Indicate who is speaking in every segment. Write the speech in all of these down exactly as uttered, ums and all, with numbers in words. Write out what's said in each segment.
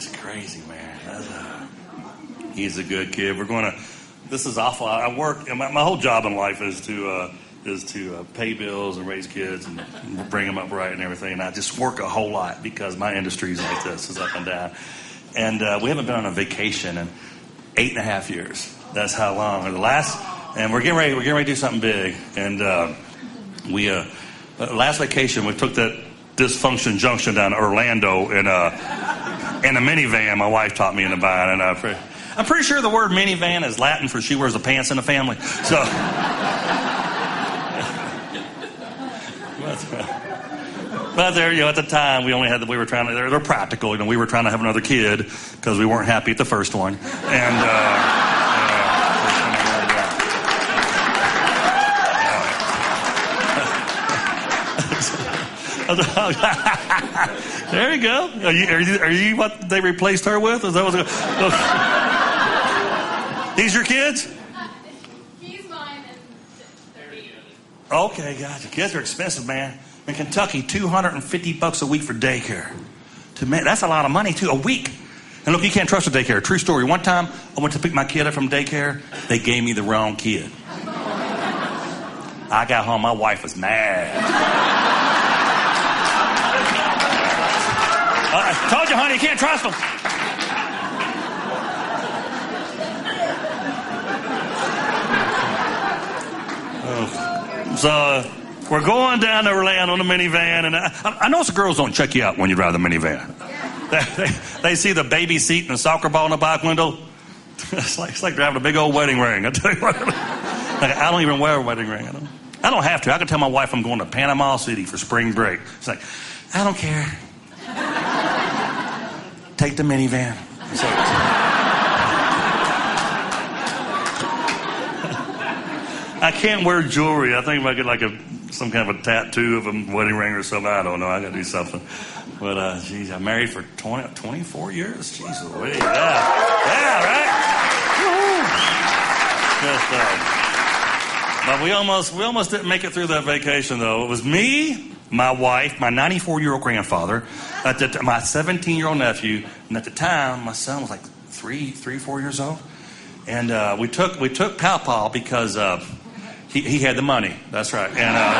Speaker 1: That's crazy, man. That's, uh, he's a good kid. We're going to, this is awful. I work, my, my whole job in life is to, uh, is to uh, pay bills and raise kids and bring them up right and everything. And I just work a whole lot because my industry is like this, is up and down. And uh, we haven't been on a vacation in eight and a half years. That's how long. The last, and we're getting ready. We're getting ready to do something big. And uh, we, uh, last vacation, we took that dysfunction junction down to Orlando in a in a minivan. My wife taught me in the buying, and uh, I'm pretty sure the word minivan is Latin for she wears the pants in the family. So. But there, you know, at the time we only had the, we were trying to, they're, they're practical, you know, we were trying to have another kid because we weren't happy at the first one. And, uh, uh there you go. Are you, are you, are you what they replaced her with? Is that what's okay. These your kids?
Speaker 2: He's mine and thirty.
Speaker 1: Okay, gotcha. Kids are expensive, man. In Kentucky, two hundred fifty bucks a week for daycare. To me, that's a lot of money, too, a week. And look, you can't trust a daycare. True story. One time, I went to pick my kid up from daycare. They gave me the wrong kid. I got home. My wife was mad. I told you, honey, you can't trust them. Oh. So... Uh, We're going down to Orlando in a minivan, and I, I know the girls don't check you out when you drive the minivan. They, they, they see the baby seat and the soccer ball in the back window. It's like, it's like driving a big old wedding ring. I tell you what, like, I don't even wear a wedding ring. I don't. I don't have to. I can tell my wife I'm going to Panama City for spring break. It's like, I don't care. Take the minivan. So, I can't wear jewelry. I think if I get like a some kind of a tattoo of a wedding ring or something, I don't know. I got to do something. But, uh, geez, I'm married for twenty, twenty-four years. Jeez, Louise. Yeah. Yeah, right? Just, uh, but we almost, we almost didn't make it through that vacation, though. It was me, my wife, my ninety-four-year-old grandfather, at the, my seventeen-year-old nephew, and at the time, my son was like three, three, four years old. And uh, we took we took Pawpaw because... Uh, He, he had the money. That's right. And, uh,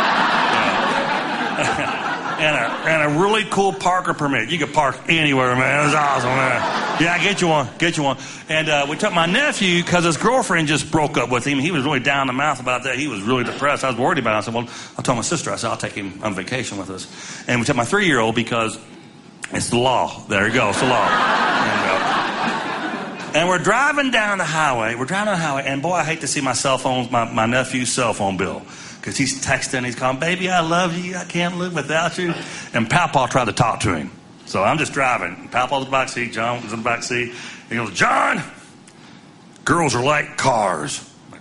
Speaker 1: yeah. and, a, and a really cool parker permit. You could park anywhere, man. It was awesome, man. Yeah, get you one. Get you one. And uh, we took my nephew because his girlfriend just broke up with him. He was really down the mouth about that. He was really depressed. I was worried about it. I said, well, I told my sister, I said, I'll take him on vacation with us. And we took my three-year-old because it's the law. There you go. It's the law. And, uh, And we're driving down the highway. We're driving down the highway. And, boy, I hate to see my cell phone, my, my nephew's cell phone bill. Because he's texting. He's calling, baby, I love you. I can't live without you. And Pawpaw tried to talk to him. So I'm just driving. Pawpaw's in the back seat. John was in the back seat. He goes, John, girls are like cars.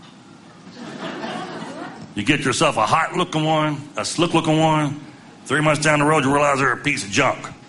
Speaker 1: You get yourself a hot-looking one, a slick-looking one. Three months down the road, you realize they're a piece of junk.